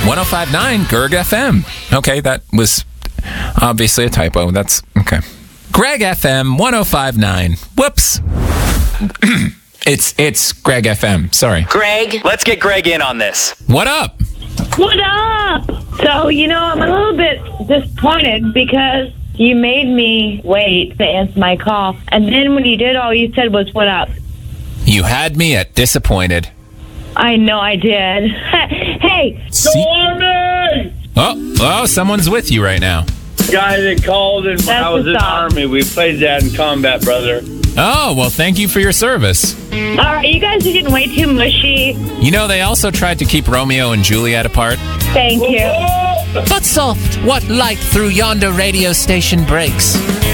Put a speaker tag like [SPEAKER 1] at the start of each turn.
[SPEAKER 1] 105.9 Gerg FM. Okay, that was obviously a typo. That's okay. Greg FM 105.9. Whoops. It's Greg FM. Sorry.
[SPEAKER 2] Greg, let's get Greg in on this.
[SPEAKER 1] What up?
[SPEAKER 3] What up? So, I'm a little bit disappointed because you made me wait to answer my call. And then when you did, all you said was, what up?
[SPEAKER 1] You had me at disappointed.
[SPEAKER 3] I know I did. Hey.
[SPEAKER 4] Stormy!
[SPEAKER 1] Oh, someone's with you right now.
[SPEAKER 4] Guy that called and when I was in the Army. We played that in combat, brother.
[SPEAKER 1] Oh, well, thank you for your service.
[SPEAKER 3] All right, you guys are getting way too mushy.
[SPEAKER 1] They also tried to keep Romeo and Juliet apart.
[SPEAKER 3] Thank you.
[SPEAKER 1] But soft, what light through yonder radio station breaks?